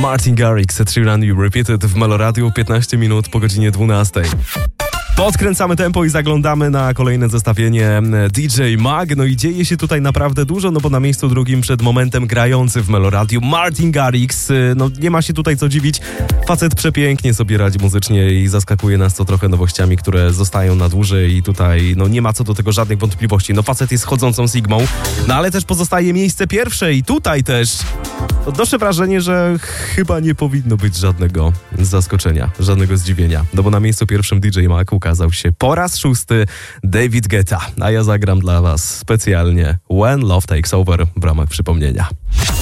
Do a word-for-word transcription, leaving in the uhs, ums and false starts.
Martin Garrix, three Run You Repeated w Meloradiu, piętnaście minut po godzinie dwunastej. Podkręcamy tempo i zaglądamy na kolejne zestawienie D J Mag. No i dzieje się tutaj naprawdę dużo, no bo na miejscu drugim przed momentem grający w Meloradiu Martin Garrix. No nie ma się tutaj co dziwić. Facet przepięknie sobie radzi muzycznie i zaskakuje nas co trochę nowościami, które zostają na dłużej i tutaj no nie ma co do tego żadnych wątpliwości. No facet jest chodzącą Sigmą, no ale też pozostaje miejsce pierwsze i tutaj też odnoszę wrażenie, że chyba nie powinno być żadnego zaskoczenia, żadnego zdziwienia. No bo na miejscu pierwszym D J Mag ukazał się po raz szósty David Guetta, a ja zagram dla was specjalnie When Love Takes Over w ramach przypomnienia.